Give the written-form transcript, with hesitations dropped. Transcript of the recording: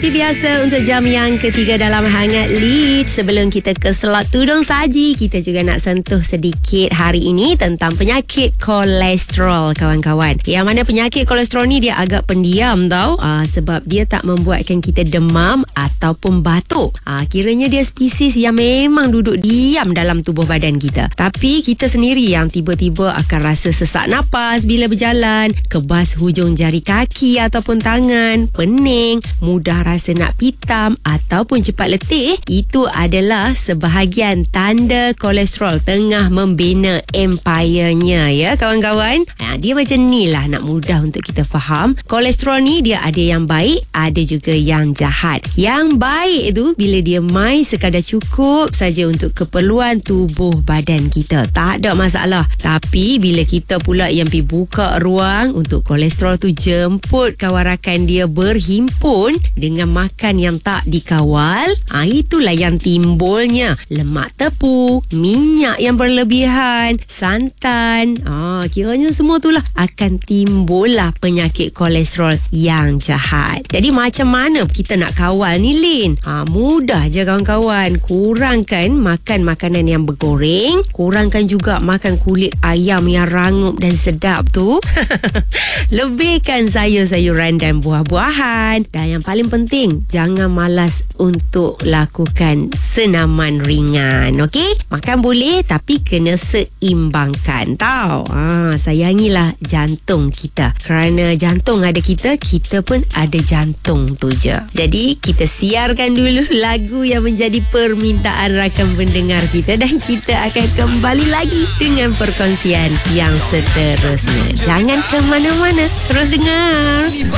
Seperti biasa untuk jam yang ketiga dalam Hangat Lead, sebelum kita ke slot tudung saji, kita juga nak sentuh sedikit hari ini tentang penyakit kolesterol, kawan-kawan. Yang mana penyakit kolesterol ni dia agak pendiam tau, sebab dia tak membuatkan kita demam ataupun batuk. Kiranya dia spesies yang memang duduk diam dalam tubuh badan kita. Tapi kita sendiri yang tiba-tiba akan rasa sesak napas bila berjalan, kebas hujung jari kaki ataupun tangan, pening, mudah rasa nak pitam ataupun cepat letih. Itu adalah sebahagian tanda kolesterol tengah membina empire-nya, ya kawan-kawan. Dia macam ni lah, nak mudah untuk kita faham. Kolesterol ni dia ada yang baik, ada juga yang jahat. Yang baik tu bila dia mai sekadar cukup saja untuk keperluan tubuh badan kita, tak ada masalah. Tapi bila kita pula yang pergi buka ruang untuk kolesterol tu jemput kawan rakan dia berhimpun dengan makan yang tak dikawal, itulah yang timbulnya lemak tepu, minyak yang berlebihan, santan. Kiranya semua itulah akan timbullah penyakit kolesterol yang jahat. Jadi macam mana kita nak kawal ni, Lin? Mudah je kawan-kawan. Kurangkan makan makanan yang bergoreng, kurangkan juga makan kulit ayam yang rangup dan sedap tu. Lebihkan sayur-sayuran dan buah-buahan. Dan yang paling penting, jangan malas untuk lakukan senaman ringan. Okey? Makan boleh tapi kena seimbangkan tau. Sayangilah jantung kita. Kerana jantung ada kita, kita pun ada jantung tu je. Jadi kita siarkan dulu lagu yang menjadi permintaan rakan pendengar kita, dan kita akan kembali lagi dengan perkongsian yang seterusnya. Jangan ke mana-mana, terus dengar.